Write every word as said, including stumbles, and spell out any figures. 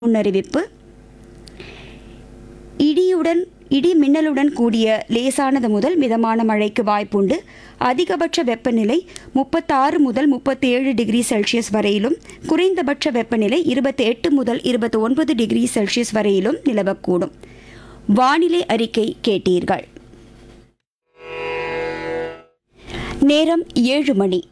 முன்னறிவிப்பு. இடியுடன் இடி மின்னலுடன் கூடிய லேசானது முதல் மிதமான மழைக்கு வாய்ப்புண்டு. அதிகபட்ச வெப்பநிலை முப்பத்தாறு முதல் முப்பத்தேழு டிகிரி செல்சியஸ் வரையிலும், குறைந்தபட்ச வெப்பநிலை இருபத்தி எட்டு முதல் இருபத்தி ஒன்பது டிகிரி செல்சியஸ் வரையிலும் நிலவக்கூடும். வானிலை அறிக்கை கேட்டீர்கள். நேரம் ஏழு மணி.